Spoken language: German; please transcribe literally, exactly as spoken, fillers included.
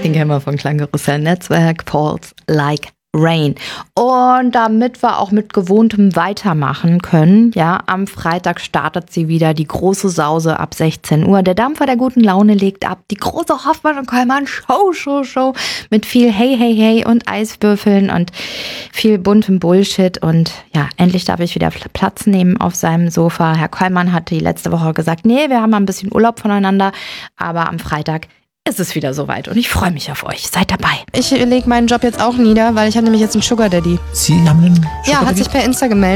Den kennen wir von Klangkarussell Netzwerk, Falls Like Rain. Und damit wir auch mit Gewohntem weitermachen können, ja, am Freitag startet sie wieder, die große Sause ab sechzehn Uhr. Der Dampfer der guten Laune legt ab, die große Hoffmann und Kollmann Show, Show, Show mit viel Hey, Hey, Hey und Eiswürfeln und viel buntem Bullshit. Und ja, endlich darf ich wieder Platz nehmen auf seinem Sofa. Herr Kollmann hatte die letzte Woche gesagt, nee, wir haben mal ein bisschen Urlaub voneinander, aber am Freitag ist es wieder soweit und ich freue mich auf euch. Seid dabei. Ich lege meinen Job jetzt auch nieder, weil ich habe nämlich jetzt einen Sugar Daddy. Sie haben einen Sugar Ja, hat Daddy? sich per Insta gemeldet.